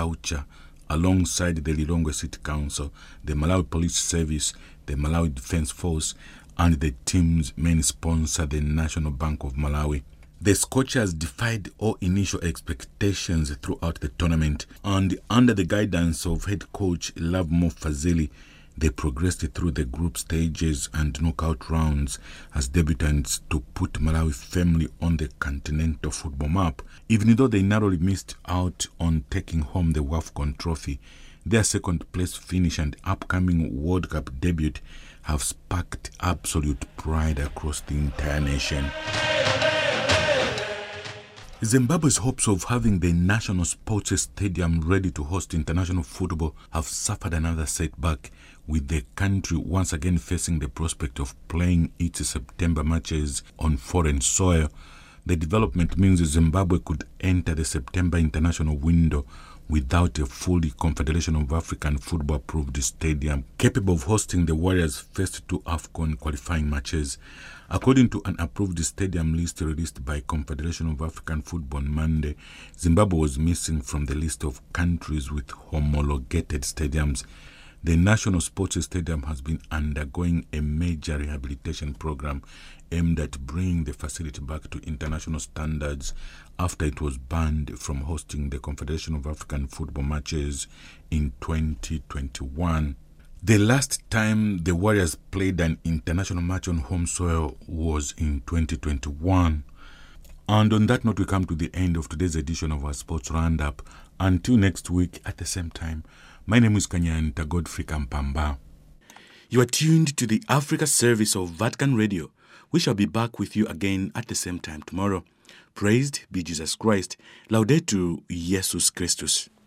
culture alongside the Lilongwe City Council, the Malawi Police Service, the Malawi Defense Force, and the team's main sponsor, the National Bank of Malawi. The Scorchers defied all initial expectations throughout the tournament, and under the guidance of head coach Lovemore Fazili, they progressed through the group stages and knockout rounds as debutants to put Malawi firmly on the continental football map. Even though they narrowly missed out on taking home the WAFCON trophy, their second place finish and upcoming World Cup debut have sparked absolute pride across the entire nation. Zimbabwe's hopes of having the National Sports Stadium ready to host international football have suffered another setback, with the country once again facing the prospect of playing its September matches on foreign soil. The development means Zimbabwe could enter the September international window without a fully Confederation of African Football approved stadium capable of hosting the Warriors' first two AFCON qualifying matches. According to an approved stadium list released by Confederation of African Football on Monday, Zimbabwe was missing from the list of countries with homologated stadiums. The National Sports Stadium has been undergoing a major rehabilitation program aimed at bringing the facility back to international standards after it was banned from hosting the Confederation of African Football matches in 2021. The last time the Warriors played an international match on home soil was in 2021. And on that note, we come to the end of today's edition of our Sports Roundup. Until next week at the same time, my name is Kanyanta Godfrey Kampamba. You are tuned to the Africa service of Vatican Radio. We shall be back with you again at the same time tomorrow. Praised be Jesus Christ. Laudetur Jesus Christus.